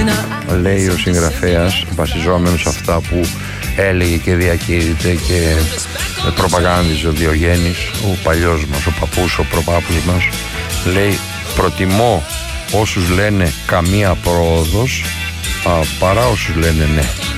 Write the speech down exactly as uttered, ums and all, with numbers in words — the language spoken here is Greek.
λέει ο συγγραφέας, βασιζόμενος σε αυτά που έλεγε και διακήρυτε και προπαγάνδιζε ο Διογέννης, ο παλιός μας, ο παππούς, ο προπάπους μας. Λέει, προτιμώ όσους λένε καμία πρόοδος α, παρά όσους λένε ναι.